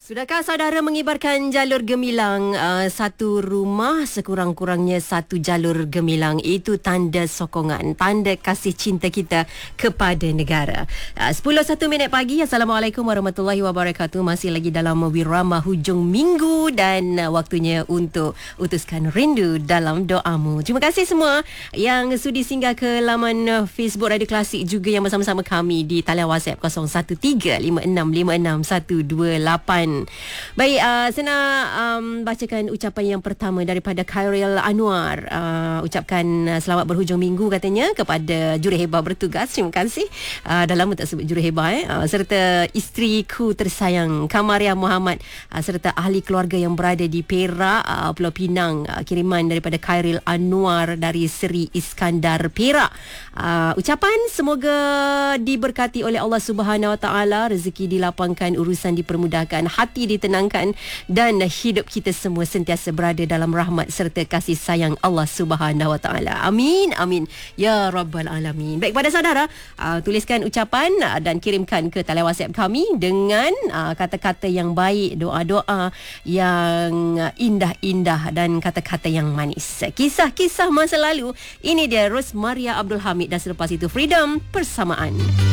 Sudahkah saudara mengibarkan jalur gemilang? Satu rumah sekurang-kurangnya satu jalur gemilang. Itu tanda sokongan, tanda kasih cinta kita kepada negara. 10:01 pagi. Assalamualaikum warahmatullahi wabarakatuh. Masih lagi dalam wirama hujung minggu dan waktunya untuk utuskan rindu dalam doamu. Terima kasih semua yang sudi singgah ke laman Facebook Radio Klasik, juga yang bersama-sama kami di talian WhatsApp 0135656128. Baik, saya nak bacakan ucapan yang pertama daripada Khairil Anwar. Ucapkan selamat berhujung minggu katanya kepada juruhebah bertugas. Terima kasih. Dah lama tak sebut juruhebah serta isteriku tersayang Kamaria Muhammad, serta ahli keluarga yang berada di Perak, Pulau Pinang. Kiriman daripada Khairil Anwar dari Seri Iskandar, Perak. Ucapan semoga diberkati oleh Allah Subhanahu Wa Taala, rezeki dilapangkan, urusan dipermudahkan, hati ditenangkan dan hidup kita semua sentiasa berada dalam rahmat serta kasih sayang Allah Subhanahu Wa Taala. Amin, amin ya rabbal alamin. Baik, pada saudara, tuliskan ucapan dan kirimkan ke talian WhatsApp kami dengan kata-kata yang baik, doa-doa yang indah-indah dan kata-kata yang manis. Kisah-kisah masa lalu. Ini dia Rosmaria Abdul Hamid dan selepas itu Freedom Persamaan.